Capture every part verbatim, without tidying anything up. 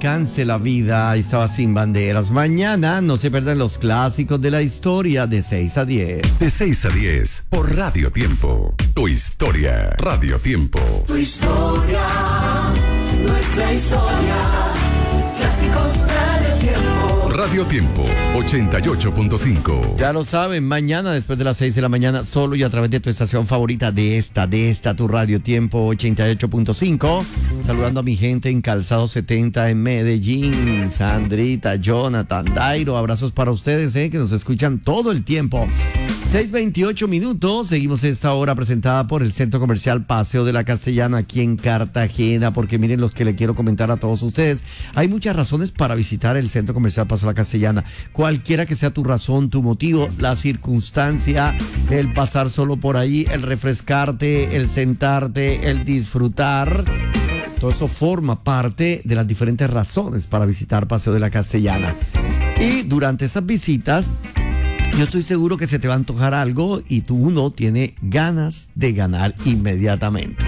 alcance la vida estaba sin banderas. Mañana no se pierdan los clásicos de la historia de seis a diez. De seis a diez por Radio Tiempo. Tu historia, Radio Tiempo. Tu historia, nuestra historia. Clásicos Radio Tiempo. Radio Tiempo ochenta y ocho punto cinco. Ya lo saben, mañana después de las seis de la mañana, solo y a través de tu estación favorita de esta, de esta, tu Radio Tiempo ochenta y ocho punto cinco. Saludando a mi gente en Calzado setenta en Medellín, Sandrita, Jonathan, Dairo, abrazos para ustedes, eh, que nos escuchan todo el tiempo. seis veintiocho minutos, seguimos esta hora presentada por el Centro Comercial Paseo de la Castellana aquí en Cartagena, porque miren los que le quiero comentar a todos ustedes. Hay muchas razones para visitar el Centro Comercial Paseo de la Castellana. Cualquiera que sea tu razón, tu motivo, la circunstancia, el pasar solo por ahí, el refrescarte, el sentarte, el disfrutar, todo eso forma parte de las diferentes razones para visitar Paseo de la Castellana. Y durante esas visitas, yo estoy seguro que se te va a antojar algo y tú uno tiene ganas de ganar inmediatamente.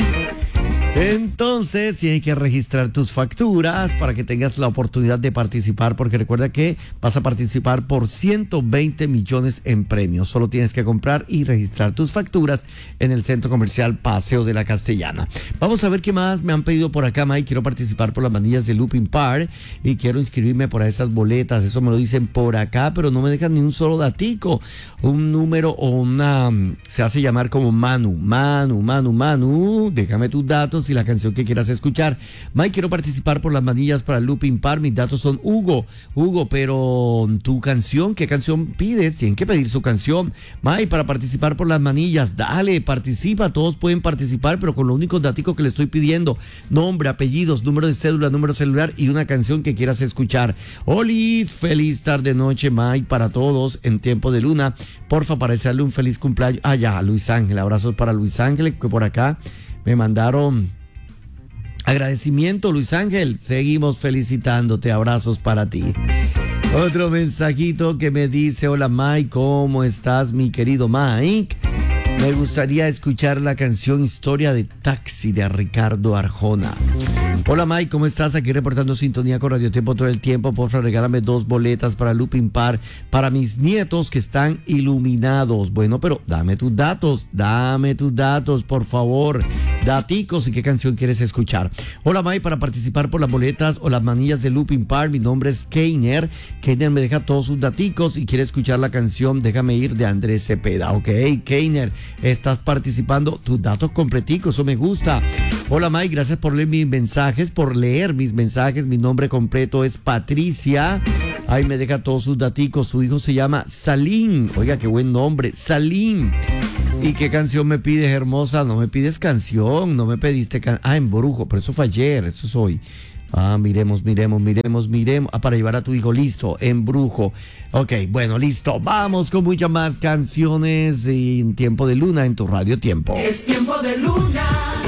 Entonces tienes que registrar tus facturas para que tengas la oportunidad de participar, porque recuerda que vas a participar por ciento veinte millones en premios. Solo tienes que comprar y registrar tus facturas en el Centro Comercial Paseo de la Castellana. Vamos a ver qué más me han pedido por acá, Mike. Quiero participar por las manillas de Looping Park y quiero inscribirme por esas boletas. Eso me lo dicen por acá, pero no me dejan ni un solo datico. Un número o una... se hace llamar como Manu. Manu, Manu, Manu. Déjame tus datos y la canción que quieras escuchar. Mike, quiero participar por las manillas para el Looping Park. Mis datos son Hugo. Hugo, pero tu canción, ¿qué canción pides? Tienen que pedir su canción. Mike, para participar por las manillas, dale, participa. Todos pueden participar, pero con los únicos datos que le estoy pidiendo: nombre, apellidos, número de cédula, número celular y una canción que quieras escuchar. Olis, feliz tarde noche, Mike, para todos en Tiempo de Luna. Porfa, para desearle un feliz cumpleaños. Ah, ya, Luis Ángel. Abrazos para Luis Ángel, que por acá me mandaron agradecimiento. Luis Ángel, seguimos felicitándote, abrazos para ti. Otro mensajito que me dice: hola Mike, ¿cómo estás, mi querido Mike? Me gustaría escuchar la canción Historia de Taxi de Ricardo Arjona. Hola Mike, ¿cómo estás? Aquí reportando sintonía con Radio Tiempo todo el tiempo. Por favor, regálame dos boletas para Looping Park para mis nietos que están iluminados. Bueno, pero dame tus datos, dame tus datos, por favor. Daticos y qué canción quieres escuchar. Hola Mike, para participar por las boletas o las manillas de Looping Park, mi nombre es Keiner. Keiner me deja todos sus daticos y quiere escuchar la canción Déjame Ir de Andrés Cepeda. Ok, Keiner, estás participando, tus datos completicos, eso me gusta. Hola Mike, gracias por leer mis mensajes, por leer mis mensajes. Mi nombre completo es Patricia. Ahí me deja todos sus daticos. Su hijo se llama Salim. Oiga, qué buen nombre, Salim. ¿Y qué canción me pides, hermosa? No me pides canción, no me pediste can... Ah, Embrujo, pero eso fue ayer, eso es hoy. Ah, miremos, miremos, miremos, miremos. Ah, para llevar a tu hijo, listo, Embrujo. Ok, bueno, listo. Vamos con muchas más canciones en Tiempo de Luna en tu Radio Tiempo. Es Tiempo de Luna.